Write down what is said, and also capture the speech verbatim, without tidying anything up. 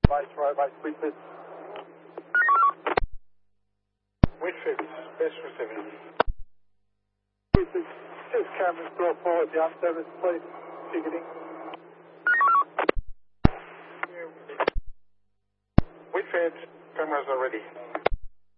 Base, row base, Whitford. Whitford, best receiving. Whitford, just cameras brought forward the unservice, please. Ticketing. Whitford, cameras are ready.